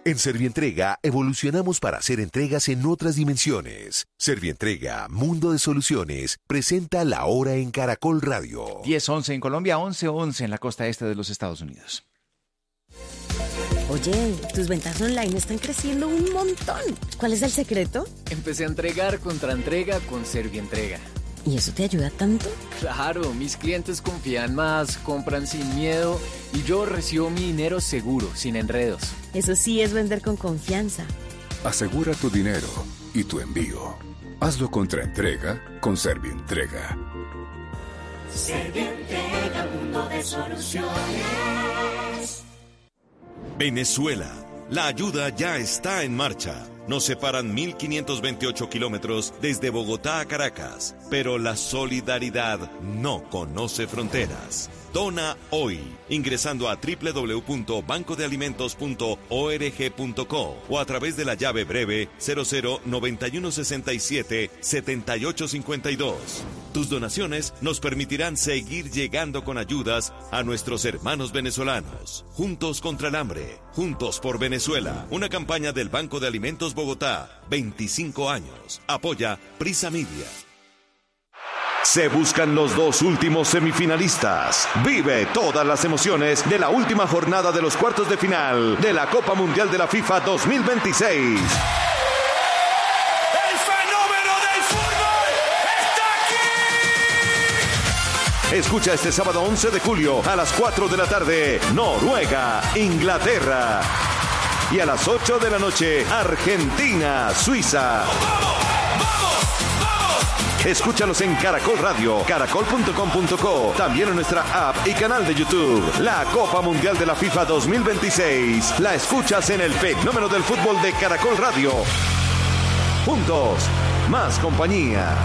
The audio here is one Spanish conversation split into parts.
En Servientrega evolucionamos para hacer entregas en otras dimensiones. Servientrega, Mundo de Soluciones, presenta La Hora en Caracol Radio. 10:11 en Colombia, 11:11 en la costa este de los Estados Unidos. Oye, tus ventas online están creciendo un montón. ¿Cuál es el secreto? Empecé a entregar contra entrega con Servientrega. ¿Y eso te ayuda tanto? Claro, mis clientes confían más, compran sin miedo y yo recibo mi dinero seguro, sin enredos. Eso sí es vender con confianza. Asegura tu dinero y tu envío. Hazlo contra entrega con Servientrega. Servientrega, mundo de soluciones. Venezuela. La ayuda ya está en marcha. Nos separan 1.528 kilómetros desde Bogotá a Caracas, pero la solidaridad no conoce fronteras. Dona hoy, ingresando a www.bancodealimentos.org.co o a través de la llave breve 0091677852. Tus donaciones nos permitirán seguir llegando con ayudas a nuestros hermanos venezolanos. Juntos contra el hambre, juntos por Venezuela. Una campaña del Banco de Alimentos Bogotá, 25 años. Apoya Prisa Media. Se buscan los dos últimos semifinalistas. Vive todas las emociones de la última jornada de los cuartos de final de la Copa Mundial de la FIFA 2026. ¡El fenómeno del fútbol está aquí! Escucha este sábado 11 de julio a las 4 de la tarde, Noruega, Inglaterra. Y a las 8 de la noche, Argentina, Suiza. Escúchalos en Caracol Radio, caracol.com.co, también en nuestra app y canal de YouTube. La Copa Mundial de la FIFA 2026. La escuchas en el fenómeno del fútbol de Caracol Radio. Juntos, más compañía.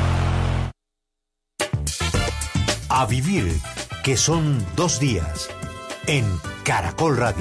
A vivir, que son 2 días, en Caracol Radio.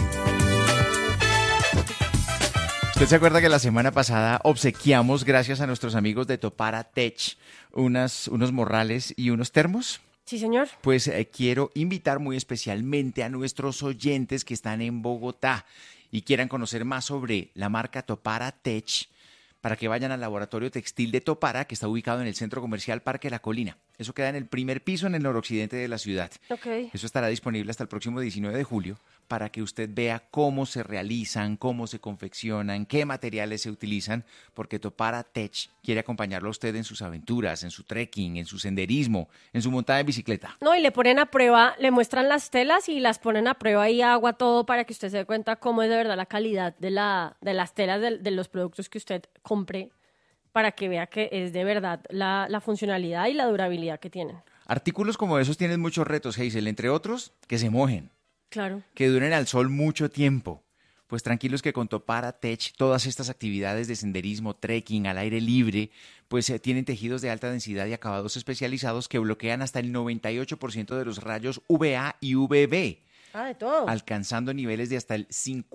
¿Usted se acuerda que la semana pasada obsequiamos, gracias a nuestros amigos de Topara Tech, unos morrales y unos termos? Sí, señor. Pues quiero invitar muy especialmente a nuestros oyentes que están en Bogotá y quieran conocer más sobre la marca Topara Tech para que vayan al laboratorio textil de Topara, que está ubicado en el Centro Comercial Parque La Colina. Eso queda en el primer piso en el noroccidente de la ciudad. Okay. Eso estará disponible hasta el próximo 19 de julio para que usted vea cómo se realizan, cómo se confeccionan, qué materiales se utilizan, porque Topara Tech quiere acompañarlo a usted en sus aventuras, en su trekking, en su senderismo, en su montada en bicicleta. No, y le ponen a prueba, le muestran las telas y las ponen a prueba y agua, todo, para que usted se dé cuenta cómo es de verdad la calidad de las telas de los productos que usted compre, para que vea que es de verdad la funcionalidad y la durabilidad que tienen. Artículos como esos tienen muchos retos, Hazel, entre otros, que se mojen. Claro. Que duren al sol mucho tiempo. Pues tranquilos que con Topara Tech todas estas actividades de senderismo, trekking, al aire libre, pues tienen tejidos de alta densidad y acabados especializados que bloquean hasta el 98% de los rayos UVA y UVB. De todo. Alcanzando niveles de hasta el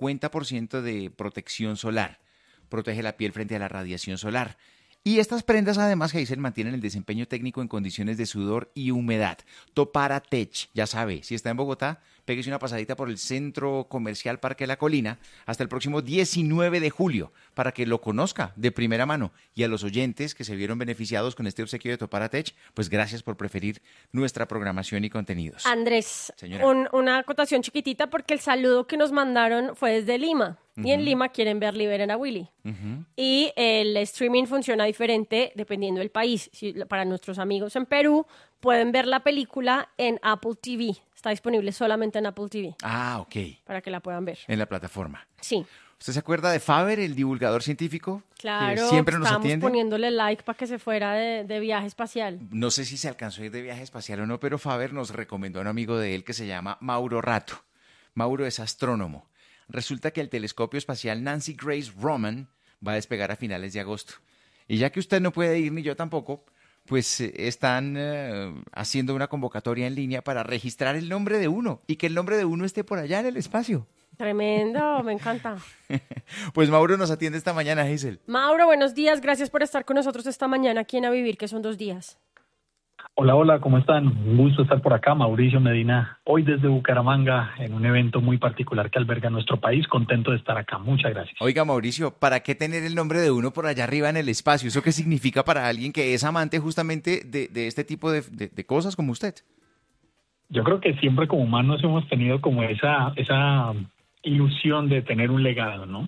50% de protección solar. Protege la piel frente a la radiación solar. Y estas prendas además, Hazel, mantienen el desempeño técnico en condiciones de sudor y humedad. Topara Tech, ya sabe, si está en Bogotá, péguese una pasadita por el Centro Comercial Parque La Colina hasta el próximo 19 de julio para que lo conozca de primera mano. Y a los oyentes que se vieron beneficiados con este obsequio de Topara Tech, pues gracias por preferir nuestra programación y contenidos. Andrés, Señora. una acotación chiquitita, porque el saludo que nos mandaron fue desde Lima. Y en Lima quieren ver Liberen a Willy. Y el streaming funciona diferente dependiendo del país. Para nuestros amigos en Perú, pueden ver la película en Apple TV. Está disponible solamente en Apple TV. Ah, ok. Para que la puedan ver. En la plataforma. Sí. ¿Usted se acuerda de Faber, el divulgador científico? Claro, que siempre nos estábamos atiende. poniéndole like para que se fuera de viaje espacial. No sé si se alcanzó a ir de viaje espacial o no, pero Faber nos recomendó a un amigo de él que se llama Mauro Rato. Mauro es astrónomo. Resulta que el telescopio espacial Nancy Grace Roman va a despegar a finales de agosto. Y ya que usted no puede ir, ni yo tampoco, pues están haciendo una convocatoria en línea para registrar el nombre de uno y que el nombre de uno esté por allá en el espacio. Tremendo, me encanta. Pues Mauro nos atiende esta mañana, Hazel. Mauro, buenos días, gracias por estar con nosotros esta mañana aquí en A Vivir, que son 2 días. Hola, hola, ¿cómo están? Un gusto estar por acá, Mauricio Medina, hoy desde Bucaramanga, en un evento muy particular que alberga nuestro país. Contento de estar acá, muchas gracias. Oiga, Mauricio, ¿para qué tener el nombre de uno por allá arriba en el espacio? ¿Eso qué significa para alguien que es amante justamente de este tipo de cosas como usted? Yo creo que siempre como humanos hemos tenido como esa ilusión de tener un legado, ¿no?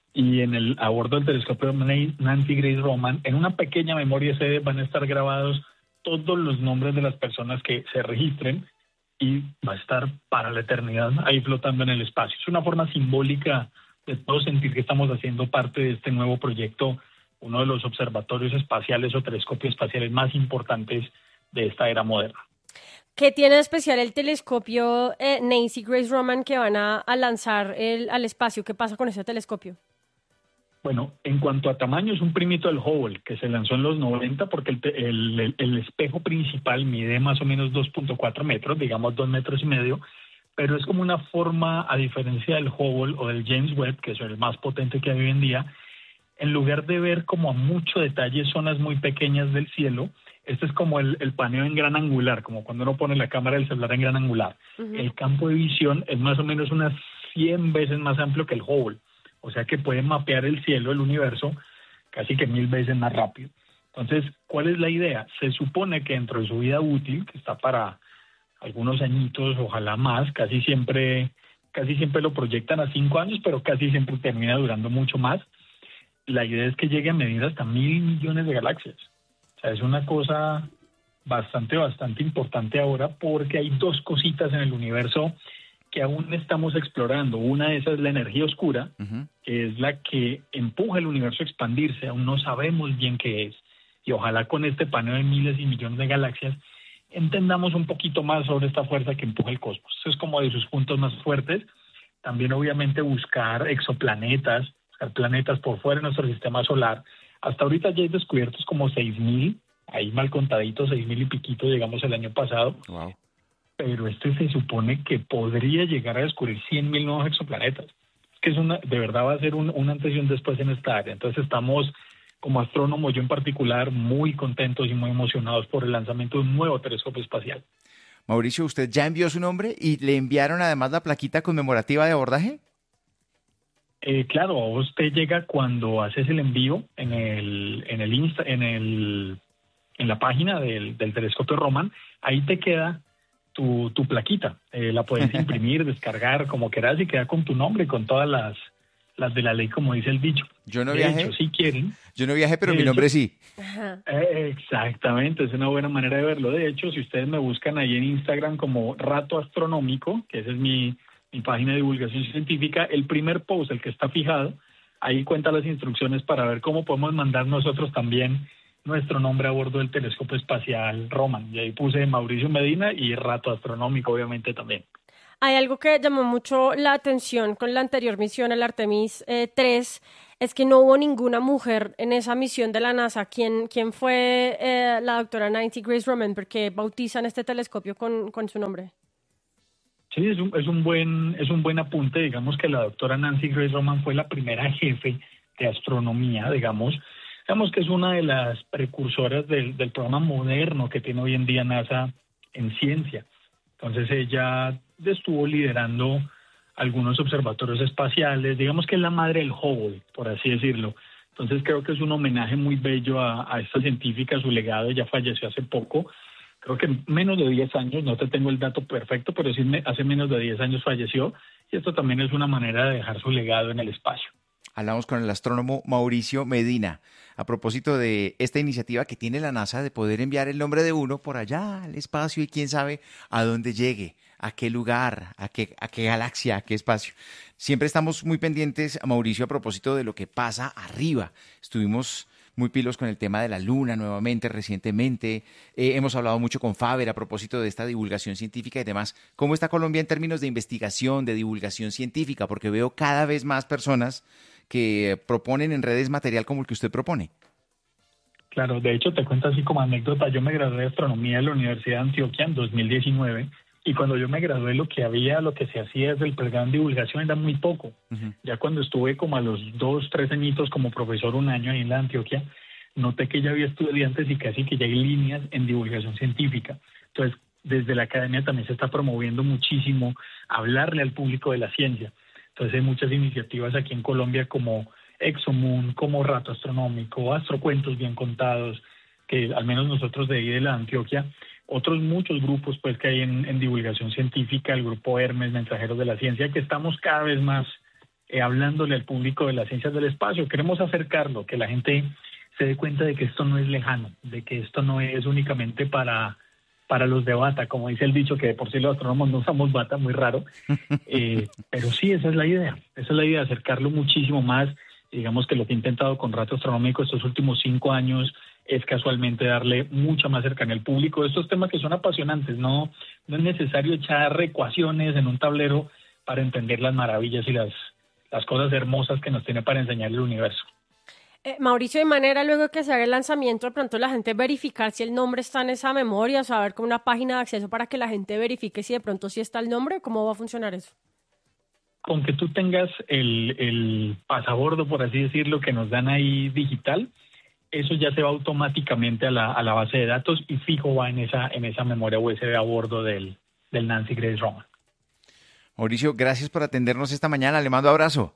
Y a bordo del telescopio Nancy Grace Roman, en una pequeña memoria SD van a estar grabados todos los nombres de las personas que se registren y va a estar para la eternidad ahí flotando en el espacio. Es una forma simbólica de todos sentir que estamos haciendo parte de este nuevo proyecto, uno de los observatorios espaciales o telescopios espaciales más importantes de esta era moderna. ¿Qué tiene de especial el telescopio Nancy Grace Roman que van a lanzar al espacio? ¿Qué pasa con ese telescopio? Bueno, en cuanto a tamaño, es un primito del Hubble, que se lanzó en los 90 porque el espejo principal mide más o menos 2.4 metros, digamos 2,5 metros, pero es como una forma, a diferencia del Hubble o del James Webb, que es el más potente que hay hoy en día, en lugar de ver como a mucho detalle zonas muy pequeñas del cielo, este es como el paneo en gran angular, como cuando uno pone la cámara del celular en gran angular. Uh-huh. El campo de visión es más o menos unas 100 veces más amplio que el Hubble. O sea que puede mapear el cielo, el universo, casi que 1000 veces más rápido. Entonces, ¿cuál es la idea? Se supone que dentro de su vida útil, que está para algunos añitos, ojalá más, casi siempre lo proyectan a 5 años, pero casi siempre termina durando mucho más. La idea es que llegue a medir hasta 1.000 millones de galaxias. O sea, es una cosa bastante importante ahora porque hay dos cositas en el universo que aún estamos explorando. Una de esas es la energía oscura, uh-huh, que es la que empuja el universo a expandirse. Aún no sabemos bien qué es. Y ojalá con este paneo de miles y millones de galaxias entendamos un poquito más sobre esta fuerza que empuja el cosmos. Eso es como de sus puntos más fuertes. También obviamente buscar exoplanetas, buscar planetas por fuera de nuestro sistema solar. Hasta ahorita ya hay descubiertos como 6.000, ahí mal contaditos, 6.000 y piquito, llegamos el año pasado. Wow. Pero se supone que podría llegar a descubrir 100.000 nuevos exoplanetas. Es que de verdad va a ser un antes y un después en esta área. Entonces estamos, como astrónomos, yo en particular, muy contentos y muy emocionados por el lanzamiento de un nuevo telescopio espacial. Mauricio, ¿usted ya envió su nombre y le enviaron además la plaquita conmemorativa de abordaje? Claro, usted llega cuando haces el envío en la página del telescopio Roman, ahí te queda tu plaquita. La puedes imprimir, descargar, como quieras, y queda con tu nombre y con todas las de la ley, como dice el dicho. Yo no viajé. De hecho, si quieren. Yo no viajé, pero mi nombre sí. Exactamente, es una buena manera de verlo. De hecho, si ustedes me buscan ahí en Instagram como Rato Astronómico, que esa es mi página de divulgación científica, el primer post, el que está fijado, ahí cuenta las instrucciones para ver cómo podemos mandar nosotros también nuestro nombre a bordo del telescopio espacial Roman. Y ahí puse Mauricio Medina y Rato Astronómico, obviamente, también. Hay algo que llamó mucho la atención con la anterior misión, el Artemis 3, es que no hubo ninguna mujer en esa misión de la NASA. ¿Quién fue la doctora Nancy Grace Roman? ¿Por qué bautizan este telescopio con su nombre? Sí, es un buen apunte. Digamos que la doctora Nancy Grace Roman fue la primera jefe de astronomía, digamos que es una de las precursoras del programa moderno que tiene hoy en día NASA en ciencia. Entonces ella estuvo liderando algunos observatorios espaciales, digamos que es la madre del Hubble, por así decirlo. Entonces creo que es un homenaje muy bello a esta científica, su legado. Ella falleció hace poco, creo que menos de 10 años, no te tengo el dato perfecto, pero sí hace menos de 10 años falleció, y esto también es una manera de dejar su legado en el espacio. Hablamos con el astrónomo Mauricio Medina a propósito de esta iniciativa que tiene la NASA de poder enviar el nombre de uno por allá al espacio y quién sabe a dónde llegue, a qué lugar, a qué galaxia, a qué espacio. Siempre estamos muy pendientes, Mauricio, a propósito de lo que pasa arriba. Estuvimos muy pilos con el tema de la Luna nuevamente, recientemente. Hemos hablado mucho con Faber a propósito de esta divulgación científica y demás. ¿Cómo está Colombia en términos de investigación, de divulgación científica? Porque veo cada vez más personas que proponen en redes material como el que usted propone. Claro, de hecho te cuento así como anécdota, yo me gradué de astronomía de la Universidad de Antioquia en 2019 y cuando yo me gradué lo que se hacía desde el programa de divulgación era muy poco. Uh-huh. Ya cuando estuve como a los 2, 3 añitos como profesor un año ahí en la Antioquia, noté que ya había estudiantes y casi que ya hay líneas en divulgación científica. Entonces, desde la academia también se está promoviendo muchísimo hablarle al público de la ciencia. Entonces hay muchas iniciativas aquí en Colombia como Exomoon, como Rato Astronómico, Astrocuentos Bien Contados, que al menos nosotros de ahí de la Antioquia, otros muchos grupos pues que hay en divulgación científica, el grupo Hermes, Mensajeros de la Ciencia, que estamos cada vez más hablándole al público de las ciencias del espacio. Queremos acercarlo, que la gente se dé cuenta de que esto no es lejano, de que esto no es únicamente para los de bata, como dice el dicho, que de por sí los astrónomos no usamos bata, muy raro, pero sí, esa es la idea, acercarlo muchísimo más. Digamos que lo que he intentado con Rato Astronómico estos últimos 5 años es casualmente darle mucha más cercanía al público. Estos temas que son apasionantes, no es necesario echar ecuaciones en un tablero para entender las maravillas y las cosas hermosas que nos tiene para enseñar el universo. Mauricio, de manera luego que se haga el lanzamiento, de pronto la gente verificar si el nombre está en esa memoria, saber como una página de acceso para que la gente verifique si de pronto sí está el nombre, ¿cómo va a funcionar eso? Con que tú tengas el pasabordo, por así decirlo, que nos dan ahí digital, eso ya se va automáticamente a la base de datos y fijo va en esa memoria USB a bordo del Nancy Grace Roman. Mauricio, gracias por atendernos esta mañana, le mando abrazo.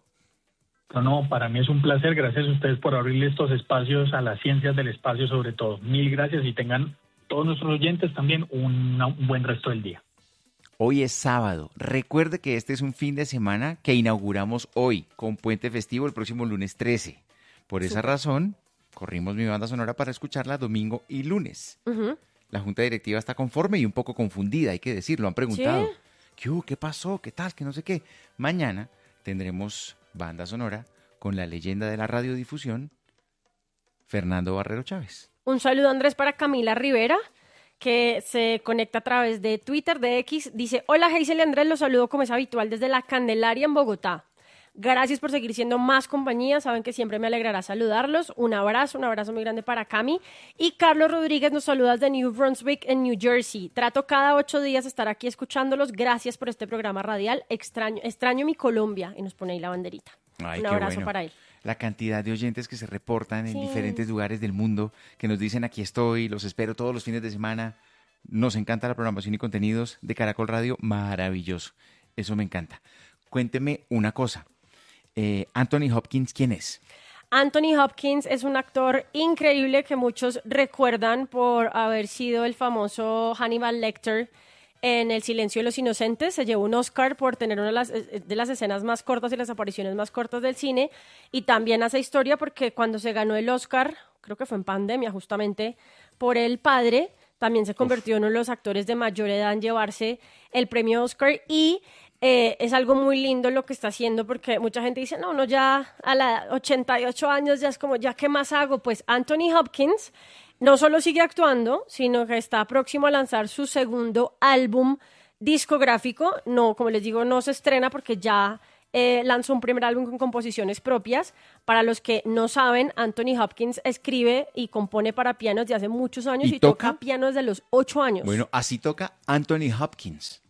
No, para mí es un placer. Gracias a ustedes por abrirle estos espacios a las ciencias del espacio sobre todo. Mil gracias y tengan todos nuestros oyentes también un buen resto del día. Hoy es sábado. Recuerde que este es un fin de semana que inauguramos hoy con puente festivo el próximo lunes 13. Por esa razón, corrimos mi banda sonora para escucharla domingo y lunes. Uh-huh. La junta directiva está conforme y un poco confundida, hay que decirlo. Han preguntado, ¿sí? ¿Qué pasó? ¿Qué tal? ¿Qué no sé qué? Mañana tendremos banda sonora con la leyenda de la radiodifusión, Fernando Barrero Chávez. Un saludo, Andrés, para Camila Rivera, que se conecta a través de Twitter, de X. Dice, hola, Hazel y Andrés, los saludo como es habitual desde La Candelaria en Bogotá. Gracias por seguir siendo más compañía, saben que siempre me alegrará saludarlos. Un abrazo muy grande para Cami. Y Carlos Rodríguez nos saluda desde New Brunswick en New Jersey. Trato cada 8 días estar aquí escuchándolos. Gracias por este programa radial. Extraño mi Colombia. Y nos pone ahí la banderita. Ay, un abrazo bueno. para él. La cantidad de oyentes que se reportan en diferentes lugares del mundo, que nos dicen aquí estoy, los espero todos los fines de semana. Nos encanta la programación y contenidos de Caracol Radio. Maravilloso. Eso me encanta. Cuénteme una cosa. Anthony Hopkins, ¿quién es? Anthony Hopkins es un actor increíble que muchos recuerdan por haber sido el famoso Hannibal Lecter en El Silencio de los Inocentes. Se llevó un Oscar por tener una de las escenas más cortas y las apariciones más cortas del cine. Y también hace historia porque cuando se ganó el Oscar, creo que fue en pandemia justamente, por El Padre, también se convirtió en uno de los actores de mayor edad en llevarse el premio Oscar. Y es algo muy lindo lo que está haciendo porque mucha gente dice, no, ya a la 88 años ya es como, ¿ya qué más hago? Pues Anthony Hopkins no solo sigue actuando, sino que está próximo a lanzar su segundo álbum discográfico. No, como les digo, no se estrena porque ya lanzó un primer álbum con composiciones propias. Para los que no saben, Anthony Hopkins escribe y compone para piano desde hace muchos años y toca piano desde los 8 años. Bueno, así toca Anthony Hopkins.